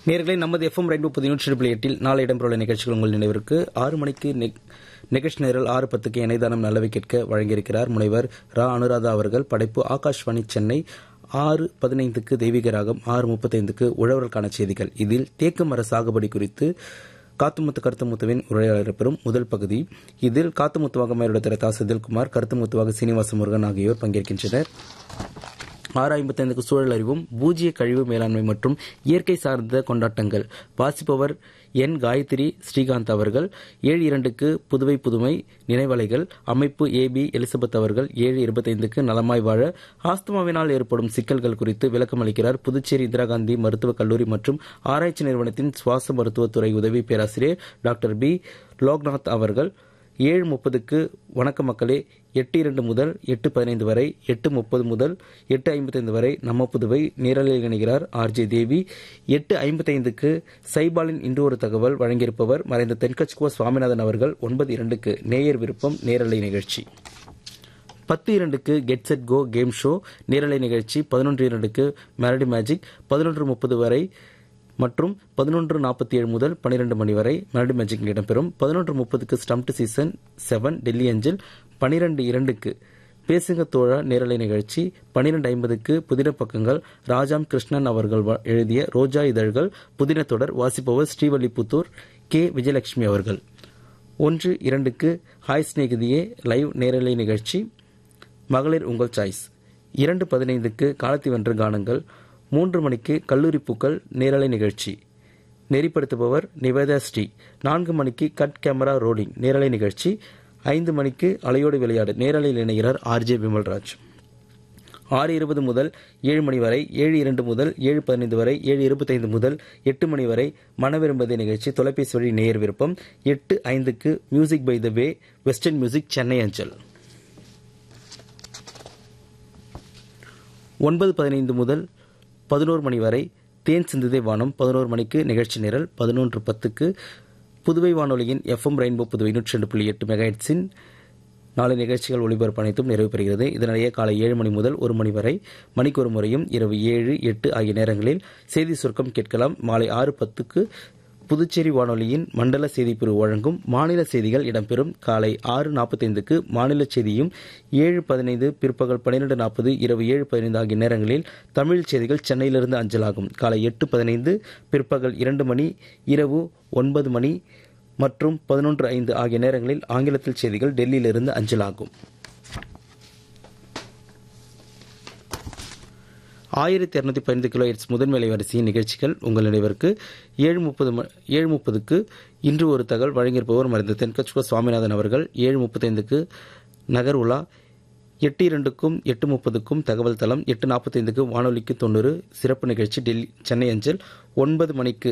நேயர்களே, நமது FM rainbow 100.8 நாளை இடம்பெறவுள்ள நிகழ்ச்சிகள் உங்கள் நினைவிற்கு 6 மணிக்கு நிகழ்ச்சி நேரல் 6:10 இணையதானம் நல்லவை கேட்க வழங்கியிருக்கிறார் முனைவர் ரா அனுராதா அவர்கள். படைப்பு ஆகாஷ்வாணி சென்னை. 6:15 தெய்வீக ராகம். 6:35 உழவர்களுக்கான செய்திகள். இதில் தேக்கு மர சாகுபடி குறித்து காத்துமுத்து கருத்துமுத்துவின் உரையாடல் பெறும் முதல் பகுதி. இதில் காத்துமுத்துவாக மேலுடைய திரு தா செந்தில்குமார், கருத்துமுத்துவாக சீனிவாச முருகன் ஆகியோர் பங்கேற்கின்றனர். 6:55 சூழல் அறிவும் பூஜ்ய கழிவு மேலாண்மை மற்றும் இயற்கை சார்ந்த கொண்டாட்டங்கள். வாசிப்பவர் என் காயத்ரி ஸ்ரீகாந்த் அவர்கள். 7:02 புதுவை புதுமை நினைவலைகள். அமைப்பு ஏபி எலிசபெத் அவர்கள். 7:25 நலமாய் வாழ ஆஸ்துமாவினால் ஏற்படும் சிக்கல்கள் குறித்து விளக்கமளிக்கிறார் புதுச்சேரி இந்திரா காந்தி மருத்துவக் கல்லூரி மற்றும் ஆராய்ச்சி நிறுவனத்தின் சுவாச மருத்துவத்துறை உதவி பேராசிரியர் டாக்டர் பி லோக்நாத் அவர்கள். 7:30 வணக்க மக்களே. 8:02 முதல் 8:15 வரை, 8:30 முதல் 8:55 வரை நம்ம புதுவை நேரலில் இணைகிறார் ஆர்ஜே தேவி. 8:55 சைபாலின் இன்று ஒரு தகவல் வழங்கியிருப்பவர் மறைந்த தென்கட்சிக்குவ சுவாமிநாதன் அவர்கள். 9:02 நேயர் விருப்பம் நேரலை நிகழ்ச்சி. 10:02 get set go game show நேரலை நிகழ்ச்சி. 11:02 மெலடி மேஜிக். 11:30 வரை மற்றும் 11:47 முதல் 12 மணி வரை மெலடி மேஜிக் இடம்பெறும். 11:30 ஸ்டம்ப்டு சீசன் 7 டெல்லி ஏஞ்சல். 12:02 பேசுங்க தோழா நேரலை நிகழ்ச்சி. 12:50 புதின பக்கங்கள். ராஜாம் கிருஷ்ணன் அவர்கள் எழுதிய ரோஜா இதழ்கள் புதின தொடர். வாசிப்பவர் ஸ்ரீவல்லிபுத்தூர் கே விஜயலட்சுமி அவர்கள். 1:02 ஹாய் ஸ்நேகிதியே லைவ் நேரலை நிகழ்ச்சி. மகளிர் உங்கள் சாய்ஸ். 2:15 காலத்தி வென்ற கானங்கள். 3 மணிக்கு கல்லூரி பூக்கள் நேரலை நிகழ்ச்சி. நெறிப்படுத்துபவர் நிவேதா ஸ்ரீ. 4 மணிக்கு கட் கேமரா ரோலிங் நேரலை நிகழ்ச்சி. 5 மணிக்கு அலையோடு விளையாடு நேரலையில் இணைகிறார் ஆர்ஜே விமல்ராஜ். 6:20 முதல் 7 மணி வரை, 7:02 முதல் 7:15 வரை, 7:25 முதல் 8 மணி வரை மனவிரும்பதே நிகழ்ச்சி தொலைபேசி வழி நேயர் விருப்பம். 8:05 music by the way western music Chennai அஞ்சல். 9:15 முதல் 11 மணி வரை தேன் சிந்துதே வானம். 11 மணிக்கு நிகழ்ச்சி நிரல். 11:10 புதுவை வானொலியின் எஃப்எம் ரெயின்போ புதுவை 102.8 மெகாஹெர்ட்ஸின் நாளை நிகழ்ச்சிகள் ஒளிபரப்பு அனைத்தும் நிறைவு பெறுகிறது. இதனிடையே காலை 7 மணி முதல் 1 மணி வரை மணிக்கு ஒரு முறையும் இரவு 7, 8 ஆகிய நேரங்களில் செய்தி சுருக்கம் கேட்கலாம். மாலை 6:10 புதுச்சேரி வானொலியின் மண்டல செய்திப்பிரிவு வழங்கும் மாநில செய்திகள் இடம்பெறும். காலை 6:45 மாநில செய்தியும், 7:15 பிற்பகல் 12:40 இரவு 7:15 ஆகிய நேரங்களில் தமிழ் செய்திகள் சென்னையிலிருந்து அஞ்சலாகும். காலை 8:15 பிற்பகல் 2 மணி, இரவு 9 மணி மற்றும் 11:05 ஆகிய நேரங்களில் ஆங்கிலத்தில் செய்திகள் டெல்லியிலிருந்து அஞ்சலாகும். 1215 கிலோஹெர்ட்ஸ் முதன்மை வரிசையின் நிகழ்ச்சிகள் உங்கள் நினைவிற்கு. 7:30 இன்று ஒரு தகவல் வழங்கியிருப்பவர் மறைந்த தென்கட்சிக்குவ சுவாமிநாதன் அவர்கள். 7:35 நகர் உலா. 8:02 8:30 தகவல் தளம். 8:45 வானொலிக்கு 90 சிறப்பு நிகழ்ச்சி டெல்லி சென்னை அஞ்சல். 9 மணிக்கு